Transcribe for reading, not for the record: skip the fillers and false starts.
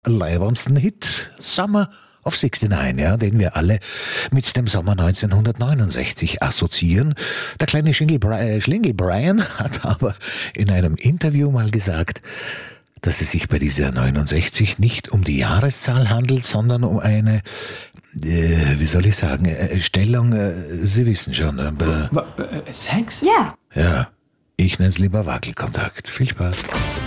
leibendsten Hit Summer of 69, ja, den wir alle mit dem Sommer 1969 assoziieren. Der kleine Schlingel Brian hat aber in einem Interview mal gesagt, dass es sich bei dieser 69 nicht um die Jahreszahl handelt, sondern um eine, wie soll ich sagen, Stellung, Sie wissen schon. Sex? Ja. Ja, ich nenne es lieber Wackelkontakt. Viel Spaß.